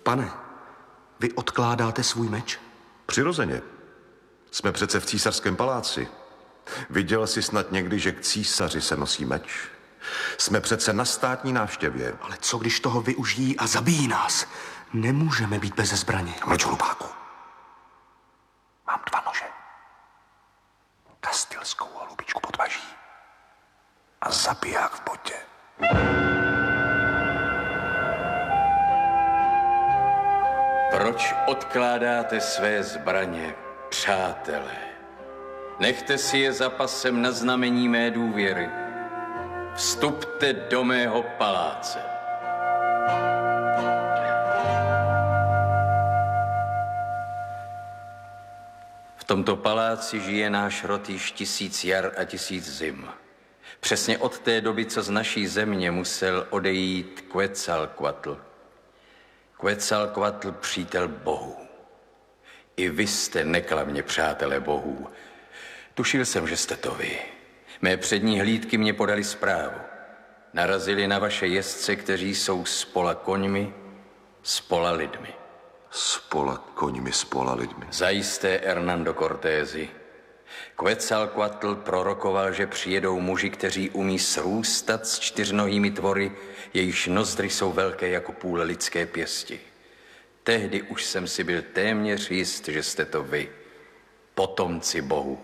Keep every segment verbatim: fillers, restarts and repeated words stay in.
Pane, vy odkládáte svůj meč? Přirozeně. Jsme přece v císařském paláci. Viděl jsi snad někdy, že k císaři se nosí meč? Jsme přece na státní návštěvě. Ale co když toho využijí a zabijí nás? Nemůžeme být beze zbraně. Mlč, hlupáku. Mám dva nože. Kastilskou holubičku pod paží a zabiják v botě. Proč odkládáte své zbraně, přátelé? Nechte si je zapasem na znamení mé důvěry. Vstupte do mého paláce. V tomto paláci žije náš rod již tisíc jar a tisíc zim. Přesně od té doby, co z naší země musel odejít Quetzalcoatl. Quetzalcoatl, přítel bohů. I vy jste neklamně přátelé bohů. Tušil jsem, že jste to vy. Mé přední hlídky mě podali zprávu. Narazili na vaše jezdce, kteří jsou spola koňmi, spola lidmi. Spola koňmi, spola lidmi. Zajisté, Hernando Cortési. Quetzalcoatl prorokoval, že přijedou muži, kteří umí srůstat s čtyřnohými tvory, jejichž nozdry jsou velké jako půl lidské pěsti. Tehdy už jsem si byl téměř jist, že jste to vy, potomci bohu.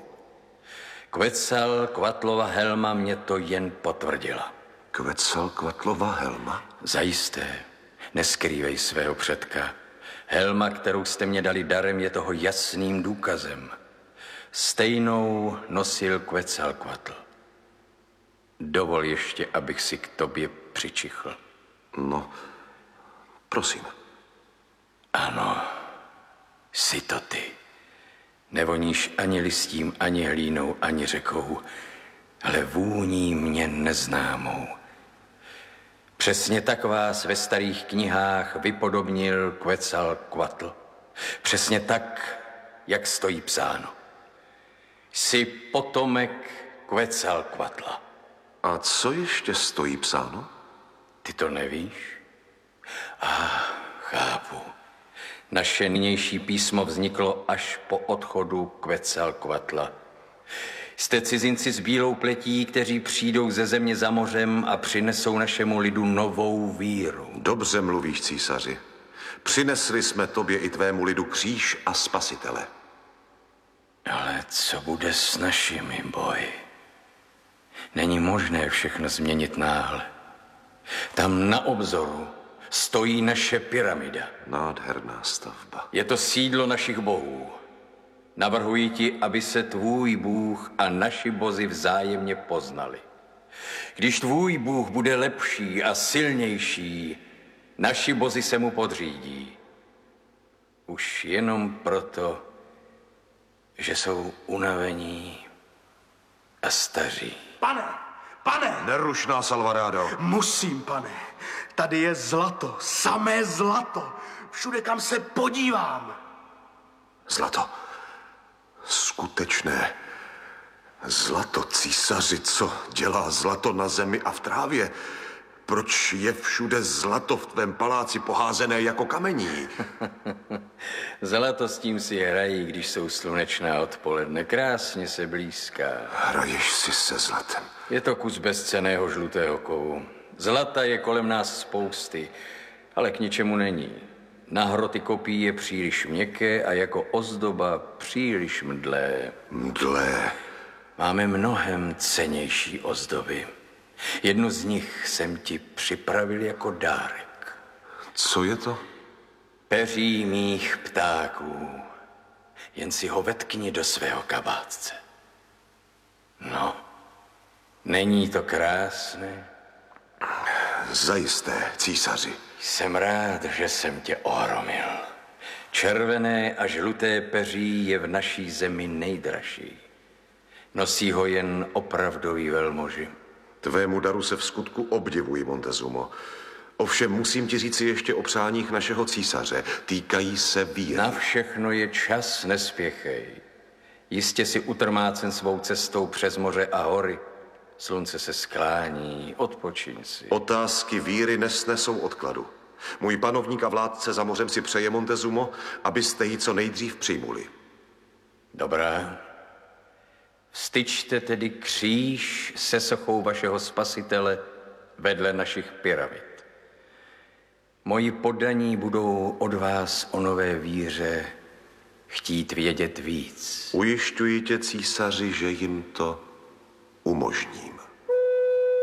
Quetzalcoatlova helma mě to jen potvrdila. Quetzalcoatlova helma? Zajisté, neskrývej svého předka. Helma, kterou jste mě dali darem, je toho jasným důkazem. Stejnou nosil Quetzalcoatl. Dovol ještě, abych si k tobě přičichl. No, prosím. Ano, jsi to ty. Nevoníš ani listím, ani hlínou, ani řekou, ale vůní mě neznámou. Přesně tak vás ve starých knihách vypodobnil Quetzalcoatl. Přesně tak, jak stojí psáno. Jsi potomek Quetzalcoatla. A co ještě stojí psáno? Ty to nevíš? Ah, chápu. Naše nynější písmo vzniklo až po odchodu Quetzalcoatla. Jste cizinci s bílou pletí, kteří přijdou ze země za mořem a přinesou našemu lidu novou víru. Dobře mluvíš, císaři. Přinesli jsme tobě i tvému lidu kříž a spasitele. Ale co bude s našimi boji? Není možné všechno změnit náhle. Tam na obzoru stojí naše pyramida. Nádherná stavba. Je to sídlo našich bohů. Navrhuji ti, aby se tvůj Bůh a naši bozi vzájemně poznali. Když tvůj Bůh bude lepší a silnější, naši bozi se mu podřídí. Už jenom proto, že jsou unavení a staří. Pane, pane! Neruš nás, Alvarado. Musím, pane. Tady je zlato, samé zlato. Všude, kam se podívám. Zlato. Skutečné zlato, císaři, co dělá zlato na zemi a v trávě? Proč je všude zlato v tvém paláci poházené jako kamení? Zlato s tím si hrají, když jsou slunečná odpoledne. Krásně se blízká. Hraješ si se zlatem. Je to kus bezcenného žlutého kovu. Zlata je kolem nás spousty, ale k ničemu není. Na hroty kopí je příliš měkké a jako ozdoba příliš mdlé. Mdlé. Máme mnohem cennější ozdoby. Jednu z nich jsem ti připravil jako dárek. Co je to? Peří mých ptáků. Jen si ho vetkni do svého kabátce. No, není to krásné? Zajisté, císaři. Jsem rád, že jsem tě ohromil. Červené a žluté peří je v naší zemi nejdražší. Nosí ho jen opravdoví velmoži. Tvému daru se v skutku obdivuji, Montezumo. Ovšem musím ti říci ještě o přáních našeho císaře. Týkají se víry. Na všechno je čas, nespěchej. Jistě si utrmácen svou cestou přes moře a hory. Slunce se sklání, odpočiň si. Otázky víry nesnesou odkladu. Můj panovník a vládce za mořem si přeje, Montezumo, abyste ji co nejdřív přijmuli. Dobrá. Vstyčte tedy kříž se sochou vašeho spasitele vedle našich pyramid. Moji poddaní budou od vás o nové víře chtít vědět víc. Ujišťuji tě, císaři, že jim to umožním.